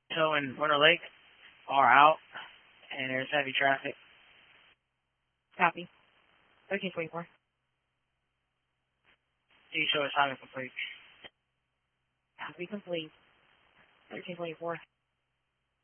So in Winter Lake are out, and there's heavy traffic. Copy. 1324. You show assignment complete. Copy complete. 1324.